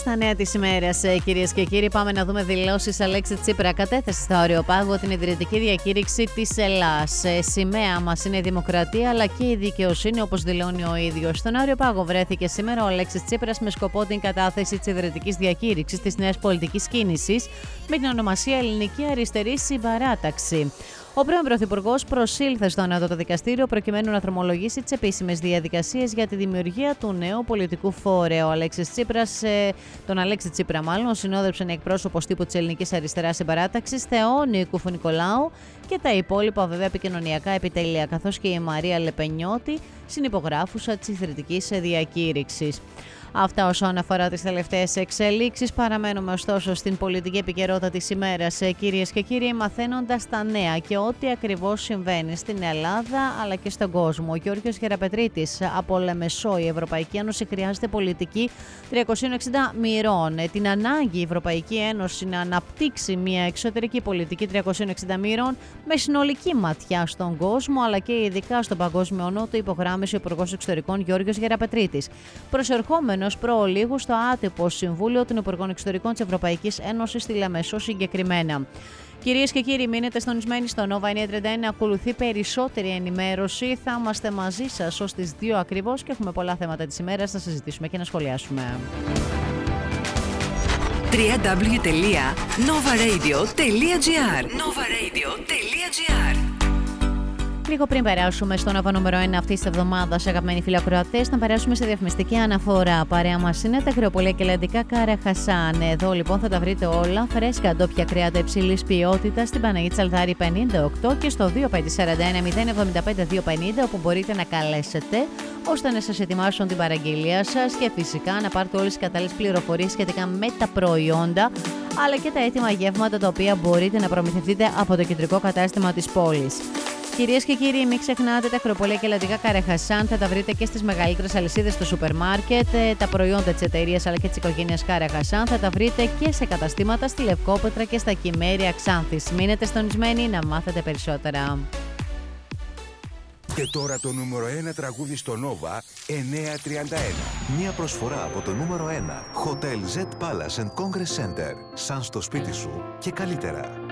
Στα νέα της ημέρας, κυρίες και κύριοι, πάμε να δούμε δηλώσεις Αλέξη Τσίπρα. Κατέθεσε στο Αριοπάγο την ιδρυτική διακήρυξη της Ελλάς. Σημαία μας είναι η δημοκρατία αλλά και η δικαιοσύνη, όπως δηλώνει ο ίδιος. Στον Αριοπάγο βρέθηκε σήμερα ο Αλέξης Τσίπρας με σκοπό την κατάθεση της ιδρυτικής διακήρυξης της νέας πολιτικής κίνησης με την ονομασία Ελληνική Αριστερή Συμπαράταξη. Ο πρώην Πρωθυπουργός προσήλθε στο Ανώτατο Δικαστήριο προκειμένου να δρομολογήσει τις επίσημες διαδικασίες για τη δημιουργία του νέου πολιτικού φόρεα. Τον Αλέξη Τσίπρα, συνόδεψαν οι εκπρόσωπος τύπου της Ελληνικής Αριστεράς Συμπαράταξης, Θεόνη Κουφουνικολάου και τα υπόλοιπα βέβαια επικοινωνιακά επιτελεία, καθώς και η Μαρία Λεπενιώτη, συνυπογράφουσα της ιδρυτικής διακήρυξης. Αυτά όσον αφορά τις τελευταίες εξελίξεις. Παραμένουμε ωστόσο στην πολιτική επικαιρότητα της ημέρας, κυρίες και κύριοι, μαθαίνοντας τα νέα και ό,τι ακριβώς συμβαίνει στην Ελλάδα αλλά και στον κόσμο. Ο Γιώργος Γεραπετρίτης από Λεμεσό: η Ευρωπαϊκή Ένωση χρειάζεται πολιτική 360 μοιρών. Την ανάγκη η Ευρωπαϊκή Ένωση να αναπτύξει μια εξωτερική πολιτική 360 μοιρών με συνολική ματιά στον κόσμο αλλά και ειδικά στον παγκόσμιο νότο, υπογράμμισε ο Υπουργός Εξωτερικών Γιώργος Γεραπετρίτης, προσερχόμενος προολίγου στο άτυπο Συμβούλιο των Υπουργών Εξωτερικών της Ευρωπαϊκής Ένωσης στη Λεμεσό συγκεκριμένα. Κυρίες και κύριοι, μείνετε συντονισμένοι στο Nova 931. Ακολουθεί περισσότερη ενημέρωση. Θα είμαστε μαζί σας ως τις 2 ακριβώς και έχουμε πολλά θέματα της ημέρας να συζητήσουμε και να σχολιάσουμε. www.novaradio.gr. Λίγο πριν περάσουμε στο Nova νούμερο 1 αυτής της εβδομάδας, αγαπημένοι φίλοι ακροατές, να περάσουμε σε διαφημιστική αναφορά. Παρέα μας είναι τα κρεοπολία και λαντικά Κάρα Χασάν. Εδώ λοιπόν θα τα βρείτε όλα φρέσκα ντόπια κρέατα υψηλής ποιότητας στην Παναγία Τσαλδάρη 58 και στο 2541 075 250, όπου μπορείτε να καλέσετε ώστε να σας ετοιμάσουν την παραγγελία σας και φυσικά να πάρετε όλες τις κατάλληλες πληροφορίες σχετικά με τα προϊόντα αλλά και τα έτοιμα γεύματα τα οποία μπορείτε να προμηθευτείτε από το κεντρικό κατάστημα της πόλης. Κυρίες και κύριοι, μην ξεχνάτε τα κρεοπολία και λαντικά Κάρα Χασάν. Θα τα βρείτε και στις μεγαλύτερες αλυσίδες στο σούπερ μάρκετ. Τα προϊόντα της εταιρείας αλλά και της οικογένειας Κάρα Χασάν θα τα βρείτε και σε καταστήματα στη Λευκόπετρα και στα Κυμέρια Ξάνθης. Μείνετε συντονισμένοι να μάθετε περισσότερα. Και τώρα το νούμερο 1 τραγούδι στο Nova 931. Μια προσφορά από το νούμερο 1 Hotel Z Palace and Congress Center. Σαν στο σπίτι σου και καλύτερα.